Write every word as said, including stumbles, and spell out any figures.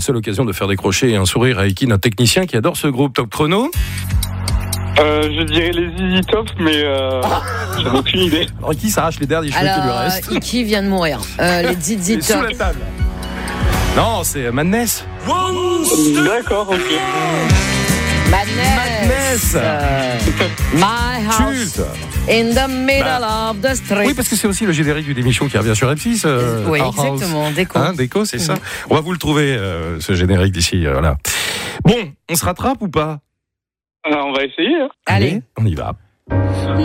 seule occasion de faire décrocher un sourire à Iki, notre technicien qui adore ce groupe. Top chrono. Euh, je dirais les Z Z Top, mais euh, j'en ai aucune idée. Alors Iki s'arrache les derniers cheveux qui lui Alors, restent. Iki vient de mourir. Euh, les Z Z Sous Top. la table. Non, c'est Madness. D'accord, ok. Madness. Madness. Euh, My house Culte. in the middle Bah, of the street. Oui, parce que c'est aussi le générique d'une émission qui revient sur M six. Euh, oui, Our House. exactement. Déco. Hein, Déco, c'est ça. On va vous le trouver, euh, ce générique d'ici. Euh, voilà. Bon, on se rattrape ou pas ? Euh, on va essayer. Hein. Allez. On y va.